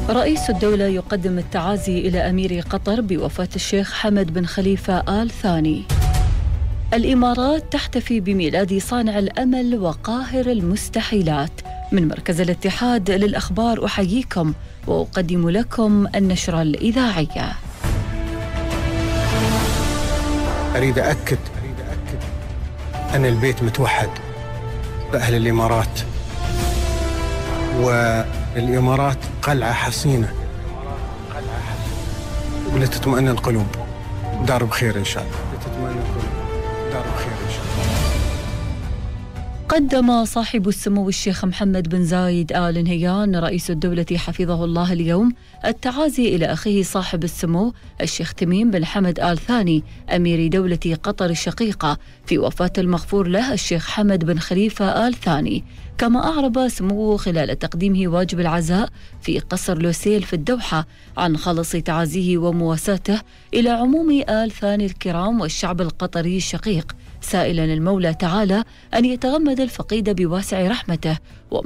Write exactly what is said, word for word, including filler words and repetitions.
رئيس الدولة يقدم التعازي إلى أمير قطر بوفاة الشيخ حمد بن خليفة آل ثاني. الإمارات تحتفي بميلاد صانع الأمل وقاهر المستحيلات. من مركز الاتحاد للأخبار أحييكم وأقدم لكم النشرة الإذاعية. أريد أكد أن البيت متوحد بأهل الإمارات، والإمارات قلعة حصينة ولتطمئن القلوب. دار بخير إن شاء الله. لتطمئن القلوب. دار بخير إن شاء الله. قدم صاحب السمو الشيخ محمد بن زايد آل نهيان رئيس الدولة حفظه الله اليوم التعازي إلى أخيه صاحب السمو الشيخ تميم بن حمد آل ثاني أمير دولة قطر الشقيقة في وفاة المغفور له الشيخ حمد بن خليفة آل ثاني. كما أعرب سموه خلال تقديمه واجب العزاء في قصر لوسيل في الدوحة عن خالص تعازيه ومواساته إلى عموم آل ثاني الكرام والشعب القطري الشقيق، سائلا المولى تعالى أن يتغمد الفقيد بواسع رحمته